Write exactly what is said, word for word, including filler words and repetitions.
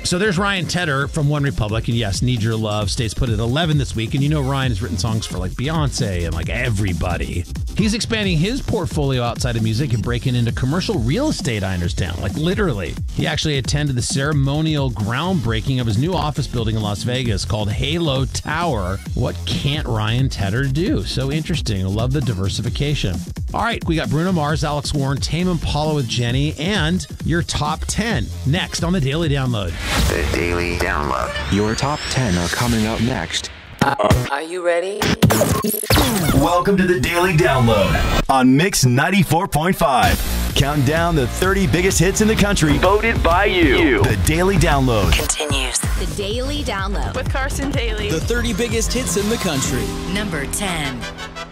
So there's Ryan Tedder from One Republic, and yes, Need Your Love stays put at eleven this week, and you know Ryan has written songs for like Beyonce and like everybody. He's expanding his portfolio outside of music and breaking into commercial real estate, I understand, like literally. He actually attended the ceremonial groundbreaking of his new office building in Las Vegas called Halo Tower. What can't Ryan Tedder do? So interesting. I love the diversification. All right, we got Bruno Mars, Alex Warren, Tame Impala with Jenny, and your top ten next on the Daily Download. The Daily Download. Your top ten are coming up next. Are you ready? Welcome to the Daily Download on Mix ninety-four point five. Count down the thirty biggest hits in the country. Voted by you. The Daily Download Continues. The Daily Download with Carson Daly. The thirty biggest hits in the country. Number ten.